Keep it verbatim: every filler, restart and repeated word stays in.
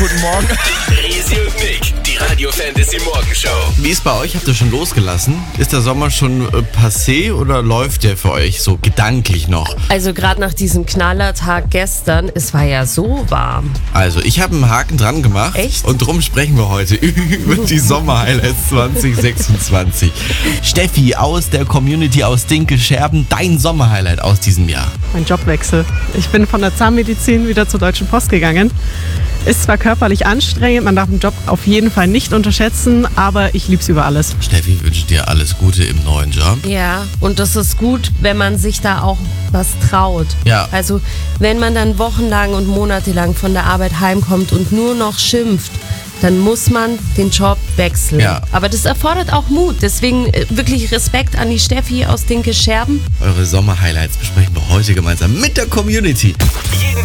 guten Morgen. Resi und Nick, die Radio Fantasy Morgenshow. Wie ist bei euch? Habt ihr schon losgelassen? Ist der Sommer schon äh, passé oder läuft der für euch so gedanklich noch? Also gerade nach diesem Knallertag gestern, es war ja so warm. Also ich habe einen Haken dran gemacht. Echt? Und drum sprechen wir heute über die Sommer-Highlights zwanzig sechsundzwanzig. Steffi aus der Community aus Dinkelscherben, dein Sommer-Highlight aus diesem Jahr. Mein Jobwechsel. Ich bin von der Zahnmedizin wieder zur Deutschen Post gegangen. Ist zwar körperlich anstrengend, man darf den Job auf jeden Fall nicht unterschätzen, aber ich lieb's über alles. Steffi wünscht dir alles Gute im neuen Job. Ja, und das ist gut, wenn man sich da auch was traut. Ja. Also wenn man dann wochenlang und monatelang von der Arbeit heimkommt und nur noch schimpft, dann muss man den Job wechseln. Ja. Aber das erfordert auch Mut. Deswegen äh, wirklich Respekt an die Steffi aus Dinkelscherben. Eure Sommer-Highlights besprechen wir heute gemeinsam mit der Community. Jeden